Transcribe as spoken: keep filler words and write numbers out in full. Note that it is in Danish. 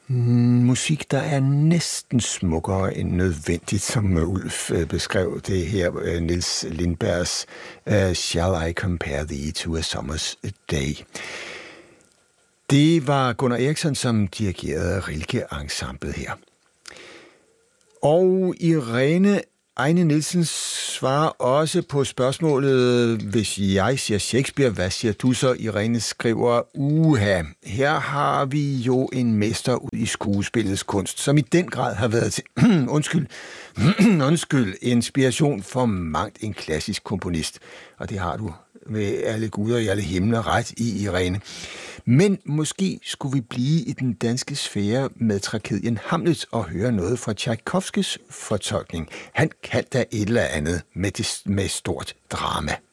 Musik, der er næsten smukkere end nødvendigt, som Ulf beskrev det her, Niels Lindbergs uh, Shall I Compare Thee to a Summer's Day. Det var Gunnar Eriksson, som dirigerede Rilke-ensemblet her. Og Irene Egne Nielsen svarer også på spørgsmålet, hvis jeg siger Shakespeare, hvad siger du så? Irene skriver, uha, her har vi jo en mester ud i skuespillets kunst, som i den grad har været til, undskyld, undskyld, inspiration for mangt en klassisk komponist. Og det har du med alle guder i alle himler ret i, Irene. Men måske skulle vi blive i den danske sfære med tragedien Hamlet og høre noget fra Tchaikovskys fortolkning. Han kan da et eller andet med, det, med stort drama.